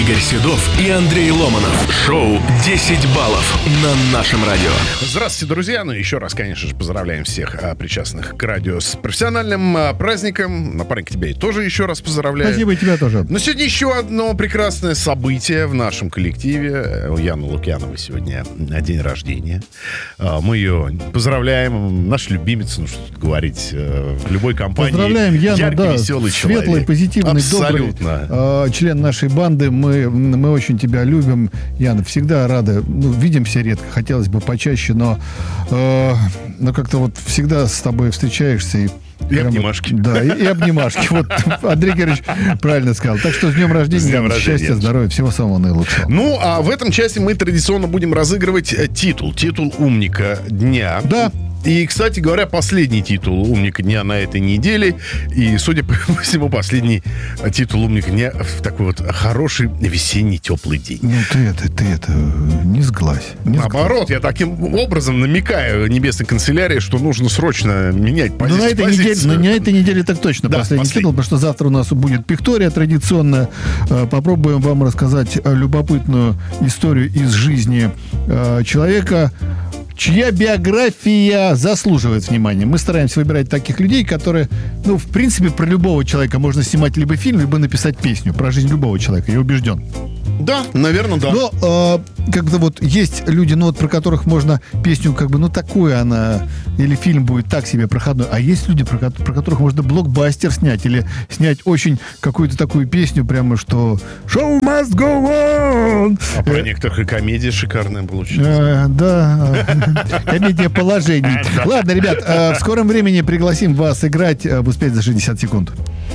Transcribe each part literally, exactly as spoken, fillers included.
Игорь Седов и Андрей Ломанов. Шоу десять баллов на нашем радио. Здравствуйте, друзья. Ну, еще раз, конечно же, поздравляем всех а, причастных к радио с профессиональным а, праздником. Напарник, тебя и тоже еще раз поздравляю. Спасибо, и тебя тоже. Но сегодня еще одно прекрасное событие в нашем коллективе. У Яны Лукьяновой сегодня день рождения. А, мы ее поздравляем. Наша любимица, ну что тут говорить, в любой компании. Поздравляем, Яну, яркий, да, веселый светлый, человек. позитивный, Абсолютно. добрый э, член нашей банды. Мы, мы очень тебя любим, Яна. Всегда рады. Ну, видимся редко, хотелось бы почаще, но, э, но как-то вот всегда с тобой встречаешься и И прям, обнимашки. Да, и, и обнимашки. Вот Андрей Георгиевич правильно сказал. Так что с днем рождения, с днем рождения. Счастья, здоровья, всего самого наилучшего. Ну, а в этом часе мы традиционно будем разыгрывать титул. Титул умника дня. Да. И, кстати говоря, последний титул умника дня на этой неделе. И, судя по всему, последний титул умника дня в такой вот хороший весенний теплый день. Ну, ты это, ты это, не сглазь. Не Наоборот, сглазь. я таким образом намекаю небесной канцелярии, что нужно срочно менять позицию. Ну, на этой неделе, ну, на этой неделе так точно да, последний последний. титул, потому что завтра у нас будет Пиктория традиционная. Попробуем вам рассказать любопытную историю из жизни человека, чья биография заслуживает внимания. Мы стараемся выбирать таких людей, которые, ну, в принципе, про любого человека можно снимать либо фильм, либо написать песню про жизнь любого человека, я убежден. Да, наверное, да. Но э, как-то вот есть люди, ну, вот про которых можно песню, как бы, ну, такую она, или фильм будет так себе проходной, а есть люди, про, про которых можно блокбастер снять, или снять очень какую-то такую песню, прямо что «Show must go on». А про некоторых и комедия шикарная получилась. Э, да, комедия положений. Ладно, ребят, э, в скором времени пригласим вас играть э, в «Успеть за шестьдесят секунд».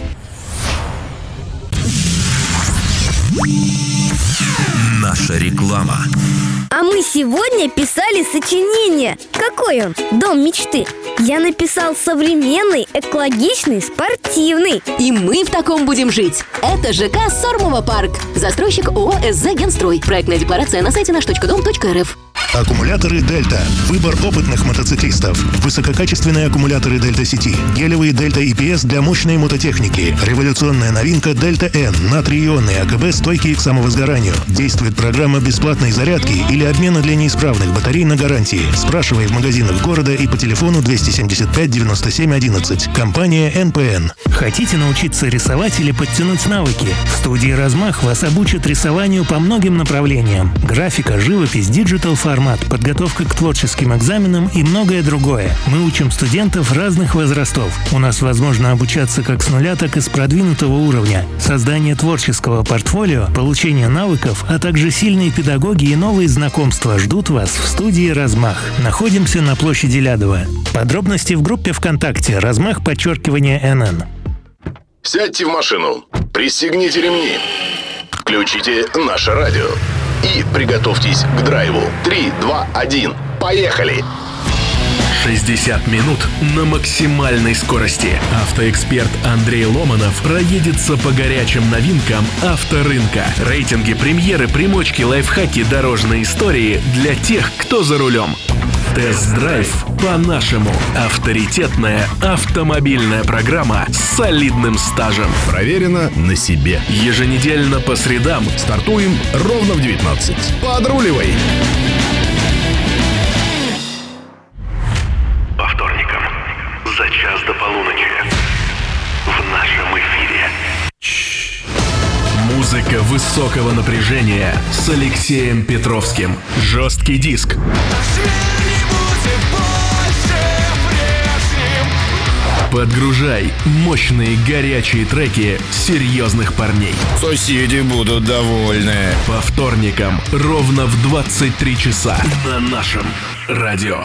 Наша реклама. А мы сегодня писали сочинение. Какой он? Дом мечты. Я написал современный, экологичный, спортивный. И мы в таком будем жить. Это ЖК Сормово парк. Застройщик ООО СЗ «Генстрой». Проектная декларация на сайте наш точка дом точка рф. Аккумуляторы «Дельта». Выбор опытных мотоциклистов. Высококачественные аккумуляторы «Дельта-сети». Гелевые «Дельта и пи эс» для мощной мототехники. Революционная новинка «Дельта-Н». Натрий-ионные АКБ, стойкие к самовозгоранию. Действует программа бесплатной зарядки или обмена для неисправных батарей на гарантии. Спрашивай в магазинах города и по телефону двести семьдесят пять девяносто семь одиннадцать. Компания эн пэ эн. Хотите научиться рисовать или подтянуть навыки? В студии «Размах» вас обучат рисованию по многим направлениям. Графика, живопись, диджитал-формат, подготовка к творческим экзаменам и многое другое. Мы учим студентов разных возрастов. У нас возможно обучаться как с нуля, так и с продвинутого уровня. Создание творческого портфолио, получение навыков, а также сильные педагоги и новые знакомства ждут вас в студии «Размах». Находимся на площади Лядова. Подробности в группе ВКонтакте «Размах», подчеркивание эн эн. Сядьте в машину, пристегните ремни, включите наше радио и приготовьтесь к драйву. Три, два, один, поехали! шестьдесят минут на максимальной скорости. Автоэксперт Андрей Ломанов проедется по горячим новинкам авторынка. Рейтинги, премьеры, примочки, лайфхаки, дорожные истории для тех, кто за рулем. Тест-драйв по-нашему. Авторитетная автомобильная программа с солидным стажем. Проверено на себе. Еженедельно по средам Стартуем ровно в девятнадцать. Подруливай! По вторникам за час до полуночи в нашем эфире. Музыка высокого напряжения с Алексеем Петровским. Жесткий диск. Подгружай мощные горячие треки серьезных парней. Соседи будут довольны. По вторникам ровно в двадцать три часа на нашем радио.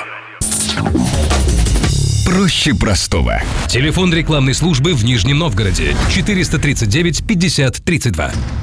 Проще простого. Телефон рекламной службы в Нижнем Новгороде. четыреста тридцать девять пятьдесят тридцать два.